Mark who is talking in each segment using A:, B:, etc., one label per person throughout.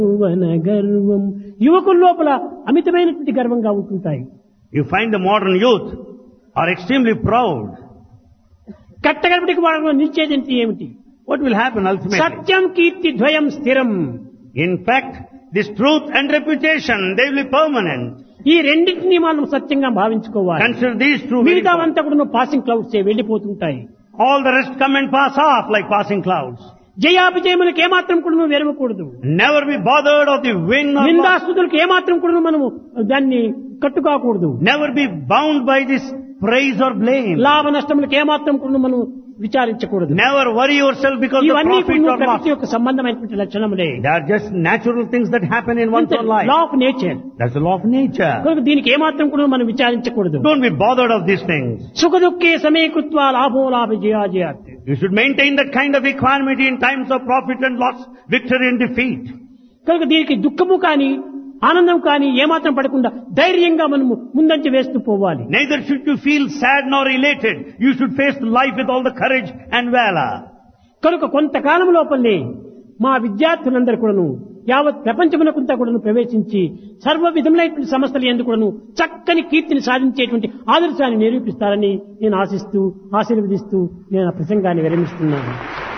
A: యౌవన గర్వం యువకుల లోపల అమితమైనటువంటి గర్వంగా ఉంటుంటాయి.
B: You find the modern youth are extremely proud.
A: కట్టగడపటికి వాళ్ళలో నిలిచేది ఏమిటి?
B: What will happen ultimately?
A: సత్యం కీర్తి ద్వయం స్థిరం.
B: In fact, this truth and reputation, they will be permanent.
A: ఈ రెండింటినీ మనం సత్యంగా భావించుకోవాలి.
B: Consider these two.
A: మిగతావంతా కూడా passing clouds వెళ్ళిపోతుంటాయి.
B: All the rest come and pass off like passing clouds.
A: జయాభిజయములకు ఏమాత్రం కూడా నువ్వు వెరవకూడదు.
B: Never be bothered of the win or loss.
A: నిందాస్తుతులకు ఏమాత్రం కూడా మనము దాన్ని కట్టుకోకూడదు.
B: Never be bound by this praise or blame.
A: లాభ నష్టములకు ఏమాత్రం కూడా మనం విచారించకూడదు.
B: Never worry yourself because of
A: ఇవన్నీ
B: profit or loss.
A: ప్రకృతి యొక్క సంబంధమైనటువంటి లక్షణములే.
B: They are just natural things that happen in one's own life.
A: Law of nature.
B: That's the law of nature.
A: కనుక దీనికి ఏమాత్రం కూడా మనం విచారించకూడదు.
B: Don't be bothered of these things.
A: సుఖ దుఃఖే సమీకృత్వా లాభో లాభ జయాజయాత్.
B: You should maintain that kind of equanimity in times of profit and loss, victory and defeat.
A: కనుక దీనికి దుఃఖము కానీ ఆనందం కానీ ఏమాత్రం పడకుండా ధైర్యంగా మనము ముందంజ వేస్తూ పోవాలి.
B: Neither should you feel sad nor elated. You should face life with all the courage and valor.
A: కనుక కొంతకాలం లోపలనే మా విద్యార్థులందరూ కూడాను యావత్ ప్రపంచమునకంతా కూడాను ప్రవేశించి సర్వ విధములైనటువంటి సమస్యలు ఎందుకు కూడాను చక్కని కీర్తిని సాధించేటువంటి ఆదర్శాన్ని నిరూపిస్తారని నేను ఆశిస్తూ ఆశీర్వదిస్తూ నేను ఆ ప్రసంగాన్ని విరమిస్తున్నాను.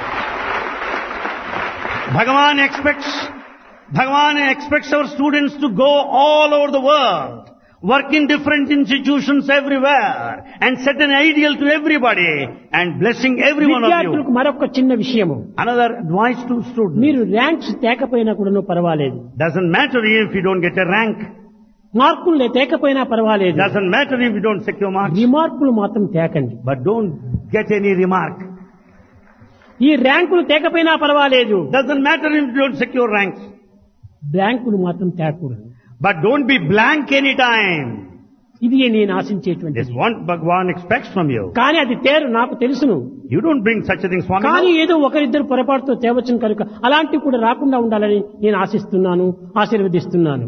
B: Bhagavan expects our students to go all over the world, work in different institutions everywhere, and set an ideal to everybody, and blessing every one of
A: విద్యార్థులకు
B: you.
A: మరొక చిన్న విషయము.
B: Another advice to students.
A: మీరు ranks తేకపోయినా కూడాను పర్వాలేదు.
B: Doesn't matter if you don't get a rank.
A: మార్కులు తేకపోయినా పర్వాలేదు.
B: Doesn't matter if you don't secure marks.
A: రిమార్కులు మాత్రం తేకండి.
B: But don't get any remark.
A: ఈ ర్యాంకులు తేకపోయినా పర్వాలేదు.
B: Doesn't matter if you don't secure ranks.
A: బ్లాంకులు మాత్రం తేకూడదు.
B: But don't be blank any time.
A: ఇది నేను ఆశించేటువంటి.
B: This is what Bhagavan expects from you.
A: కానీ అది తేరు నాకు తెలుసును.
B: You don't bring such a thing, Swami.
A: కానీ ఏదో ఒకరిద్దరు పొరపాటుతో తేవచ్చును కనుక అలాంటివి కూడా రాకుండా ఉండాలని నేను ఆశిస్తున్నాను, ఆశీర్వదిస్తున్నాను.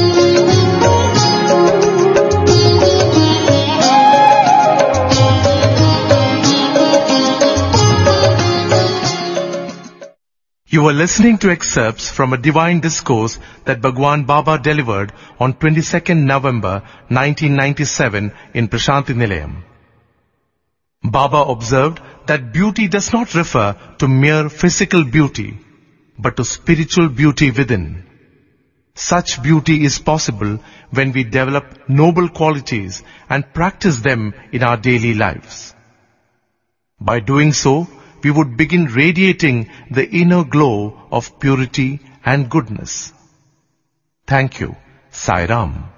C: You are listening to excerpts from a divine discourse that Bhagwan Baba delivered on 22nd November 1997 in Prashanti Nilayam. Baba observed that beauty does not refer to mere physical beauty, but to spiritual beauty within. Such beauty is possible when we develop noble qualities and practice them in our daily lives. By doing so, we would begin radiating the inner glow of purity and goodness. Thank you. Sai Ram.